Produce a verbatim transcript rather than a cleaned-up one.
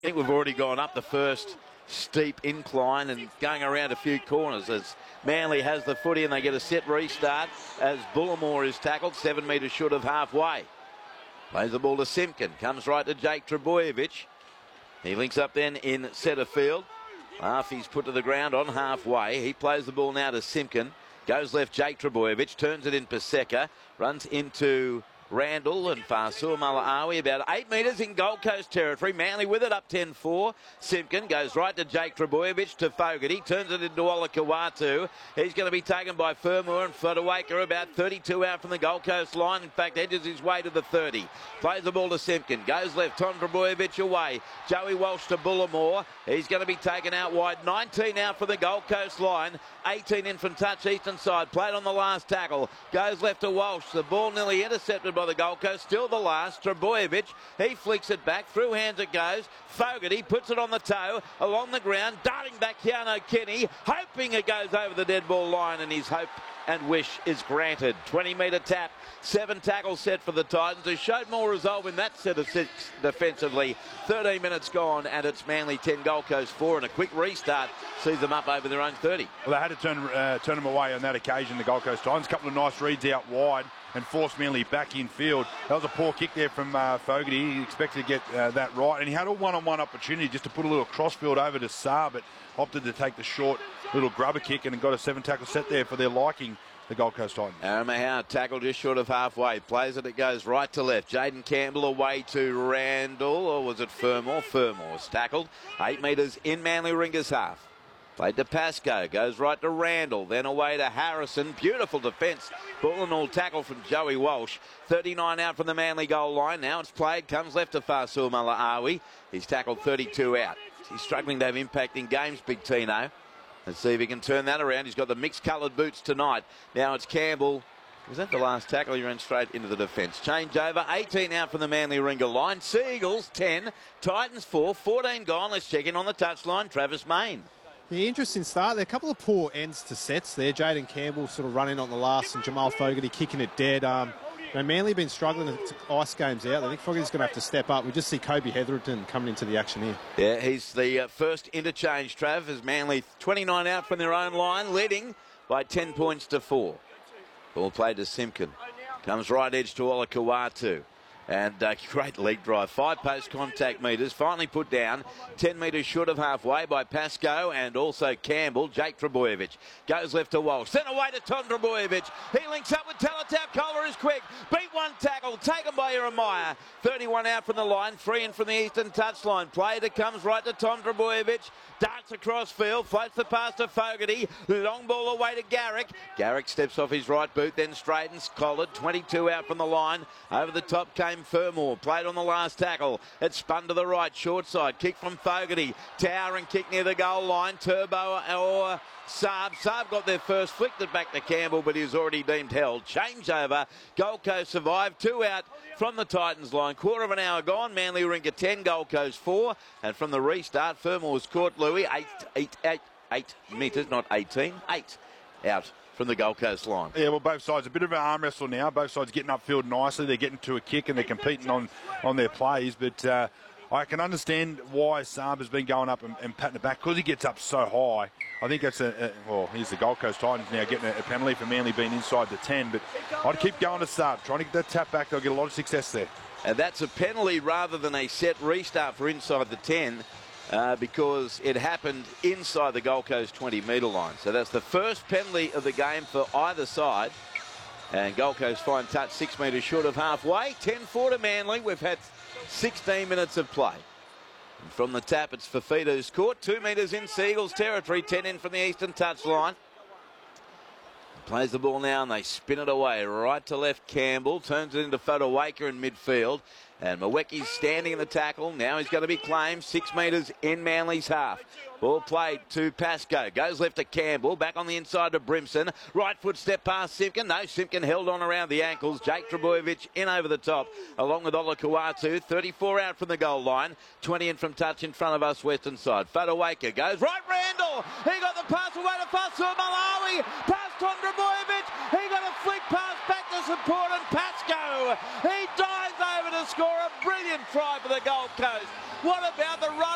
I think we've already gone up the first steep incline and going around a few corners as Manly has the footy and they get a set restart as Bullimore is tackled seven metres short of halfway. Plays the ball to Simpkin, comes right to Jake Trbojevic. He links up then in centre field. Half he's put to the ground on halfway. He plays the ball now to Simpkin. Goes left Jake Trbojevic, turns it in Paseka, runs into Randall and Fasua Malaawi about eight metres in Gold Coast territory. Manly with it up ten four. Simpkin goes right to Jake Trbojevic to Fogarty. Turns it into Olakawatu. He's going to be taken by Fermor and Fodawaker about thirty-two out from the Gold Coast line. In fact, edges his way to the thirty. Plays the ball to Simpkin. Goes left. Tom Trbojevic away. Joey Walsh to Bullimore. He's going to be taken out wide. nineteen out for the Gold Coast line. eighteen in from touch eastern side. Played on the last tackle. Goes left to Walsh. The ball nearly intercepted by the Gold Coast. Still the last. Trbojevic. He flicks it back. Through hands it goes. Fogarty puts it on the toe. Along the ground. Darting back Keanu Kenny. Hoping it goes over the dead ball line. And his hope and wish is granted. twenty metre tap. Seven tackles set for the Titans, who showed more resolve in that set of six defensively. thirteen minutes gone, and it's Manly ten, Gold Coast four, and a quick restart sees them up over their own thirty. Well, they had to turn uh, turn them away on that occasion, the Gold Coast Titans. A couple of nice reads out wide and forced Manly back in field. That was a poor kick there from uh, Fogarty. He expected to get uh, that right, and he had a one-on-one opportunity just to put a little crossfield over to Saab, but opted to take the short little grubber kick and got a seven-tackle set there for their liking. The Gold Coast Titans. Aaron Mahau tackled just short of halfway. Plays it, it goes right to left. Jaden Campbell away to Randall, or was it Fermor? Fermor's tackled. Eight metres in Manly Ringers half. Played to Pascoe, goes right to Randall, then away to Harrison. Beautiful defence. Ball and all tackle from Joey Walsh. thirty-nine out from the Manly goal line. Now it's played, comes left to Fasua Malaawi. He's tackled thirty-two out. He's struggling to have impact in games, Big Tino. Let's see if he can turn that around. He's got the mixed coloured boots tonight. Now it's Campbell. Was that the last tackle? He ran straight into the defence. Change over. eighteen out from the Manly Ringer line. Seagulls ten. Titans four. fourteen gone. Let's check in on the touchline. Travis Main. The interesting start there. A couple of poor ends to sets there. Jaden Campbell sort of running on the last and Jamal Fogarty kicking it dead. Um, you know, Manly been struggling to ice games out. I think Fogarty's going to have to step up. We just see Kobe Hetherington coming into the action here. Yeah, he's the uh, first interchange, Trav, as Manly twenty-nine out from their own line, leading by ten points to four. Ball played to Simpkin. Comes right edge to Olakawatu. And uh, great leg drive. Five post contact metres. Finally put down. ten metres short of halfway by Pascoe and also Campbell. Jake Trbojevic goes left to Walsh. Then away to Tom Trbojevic. He links up with Talatau. Kohler is quick. Beat one tackle. Taken by Jeremiah. thirty-one out from the line. Three in from the eastern touchline. Play that comes right to Tom Trbojevic. Darts across field. Floats the pass to Fogarty. Long ball away to Garrick. Garrick steps off his right boot. Then straightens. Collared. twenty-two out from the line. Over the top came Fermor, played on the last tackle. It spun to the right, short side. Kick from Fogarty. Towering kick near the goal line. Turbo or Saab. Saab got their first, flicked it back to Campbell, but he was already deemed held. Change over. Gold Coast survived. Two out from the Titans line. Quarter of an hour gone. Manly Rinker ten, Gold Coast four. And from the restart, Fermor was caught, Louis. Eight, eight, eight, eight metres, not eighteen. Eight out from the Gold Coast line. Yeah, well, both sides. A bit of an arm wrestle now. Both sides getting upfield nicely. They're getting to a kick and they're competing on, on their plays. But uh, I can understand why Saab has been going up and, and patting it back because he gets up so high. I think that's a, a well, here's the Gold Coast Titans now getting a, a penalty for Manly being inside the ten. But I'd keep going to Saab, trying to get that tap back. They'll get a lot of success there. And that's a penalty rather than a set restart for inside the ten. Uh, because it happened inside the Gold Coast twenty metre line. So that's the first penalty of the game for either side. And Gold Coast fine touch six metres short of halfway. ten four to Manly. We've had sixteen minutes of play. And from the tap, it's Fafita's court. Two metres in Seagulls territory. ten in from the eastern touchline. Plays the ball now and they spin it away. Right to left, Campbell. Turns it into Fodawaker in midfield. And Mawecki's standing in the tackle. Now he's going to be claimed. Six metres in Manly's half. Ball played to Pascoe. Goes left to Campbell. Back on the inside to Brimson. Right foot step past Simpkin. No, Simpkin held on around the ankles. Jake Trbojevic in over the top. Along with Olakawatu. thirty-four out from the goal line. twenty in from touch in front of us, western side. Fodawaker goes right. Randall. He got the pass away to Fasua Malaawi. Past Tom Trbojevic. He got a flick pass back to support and Pascoe. He dives over to score a brilliant try for the Gold Coast. What about the run?